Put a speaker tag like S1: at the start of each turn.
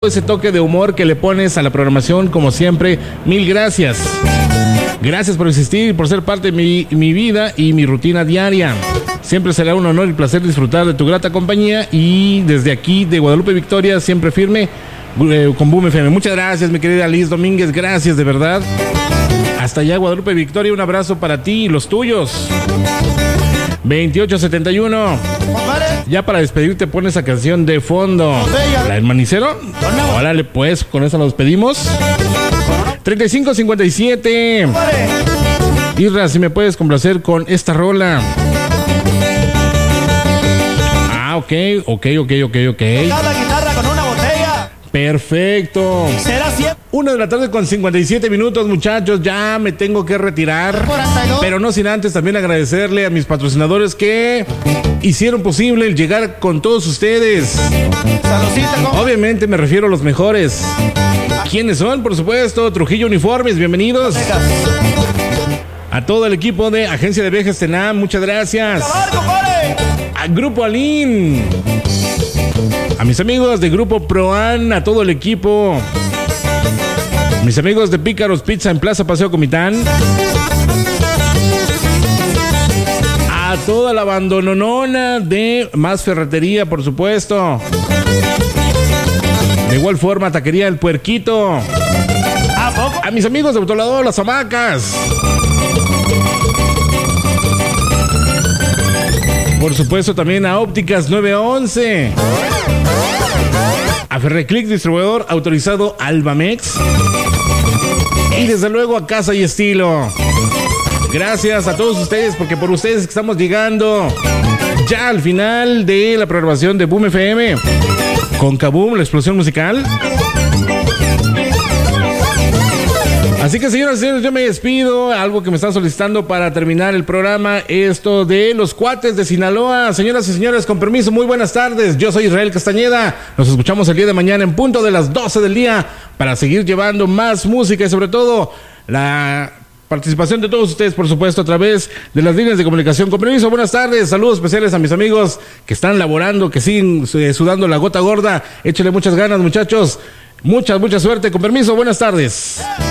S1: ese toque de humor que le pones a la programación, como siempre, mil gracias. Gracias por existir y por ser parte de mi vida y mi rutina diaria. Siempre será un honor y placer disfrutar de tu grata compañía y desde aquí de Guadalupe Victoria, siempre firme con Boom FM. Muchas gracias, mi querida Liz Domínguez, gracias de verdad. Hasta allá, Guadalupe Victoria, un abrazo para ti y los tuyos. 2871. Ya para despedirte pon esa canción de fondo. ¿La del manicero? Órale pues, con esa nos despedimos. 3557. Isra, si me puedes complacer con esta rola. Ah, ok.
S2: Cada guitarra con una botella.
S1: Perfecto.
S2: Será
S1: 1 de la tarde con 57 minutos, muchachos. Ya me tengo que retirar. Pero no sin antes también agradecerle a mis patrocinadores que hicieron posible el llegar con todos ustedes. Obviamente me refiero a los mejores. ¿Quiénes son? Por supuesto, Trujillo Uniformes, bienvenidos. A todo el equipo de Agencia de Viajes Tenam, muchas gracias. Al Grupo Alin. A mis amigos de Grupo Proan, a todo el equipo. Mis amigos de Pícaros Pizza en Plaza Paseo Comitán. A toda la bandononona de Más Ferretería, por supuesto. De igual forma, Taquería El Puerquito. A mis amigos de Autolador Las Hamacas. Por supuesto, también a Ópticas 911. A Ferreclick, distribuidor autorizado Albamex. Y desde luego a Casa y Estilo. Gracias a todos ustedes, porque por ustedes estamos llegando ya al final de la programación de Boom FM. Con Kaboom, la explosión musical. Así que, señoras y señores, yo me despido. Algo que me están solicitando para terminar el programa, esto de los Cuates de Sinaloa. Señoras y señores, con permiso, muy buenas tardes. Yo soy Israel Castañeda. Nos escuchamos el día de mañana en punto de las 12 del día para seguir llevando más música y sobre todo la participación de todos ustedes, por supuesto, a través de las líneas de comunicación. Con permiso, buenas tardes. Saludos especiales a mis amigos que están laborando, que siguen sudando la gota gorda. Échale muchas ganas, muchachos. Mucha suerte. Con permiso, buenas tardes.